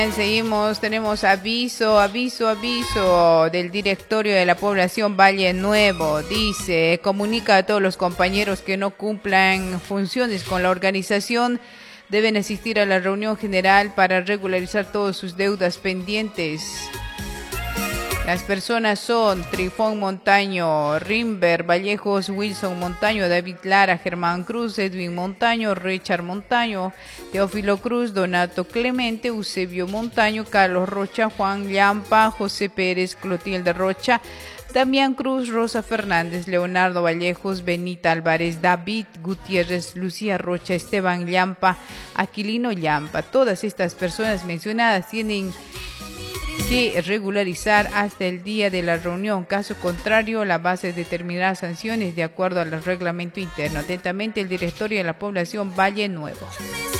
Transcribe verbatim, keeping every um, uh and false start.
Seguimos, tenemos aviso, aviso, aviso del directorio de la población Valle Nuevo. Dice, comunica a todos los compañeros que no cumplan funciones con la organización, deben asistir a la reunión general para regularizar todas sus deudas pendientes. Las personas son Trifón Montaño, Rimber Vallejos, Wilson Montaño, David Lara, Germán Cruz, Edwin Montaño, Richard Montaño, Teófilo Cruz, Donato Clemente, Eusebio Montaño, Carlos Rocha, Juan Llampa, José Pérez, Clotilde Rocha, Damián Cruz, Rosa Fernández, Leonardo Vallejos, Benita Álvarez, David Gutiérrez, Lucía Rocha, Esteban Llampa, Aquilino Llampa. Todas estas personas mencionadas tienen que regularizar hasta el día de la reunión. Caso contrario, la base determinará sanciones de acuerdo al reglamento interno. Atentamente, el directorio de la población Valle Nuevo.